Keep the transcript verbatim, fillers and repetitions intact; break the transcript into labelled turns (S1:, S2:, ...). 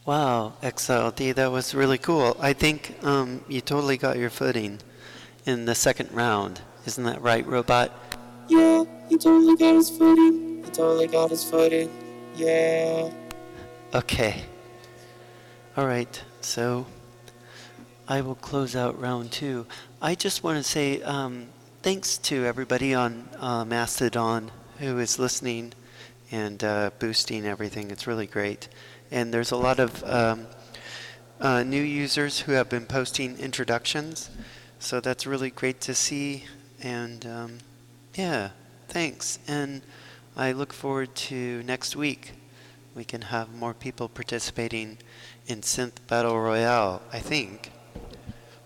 S1: Wow, X L D, that was really cool. I think um, you totally got your footing in the second round. Isn't that right, Robot?
S2: Yeah, he totally got his footing. He totally got his footing. Yeah.
S1: Okay. All right. So I will close out round two. I just want to say um, thanks to everybody on uh, Mastodon who is listening and uh, boosting everything. It's really great. And there's a lot of um, uh, new users who have been posting introductions. So that's really great to see. And um, yeah, thanks. And I look forward to next week. We can have more people participating in Synth Battle Royale, I think.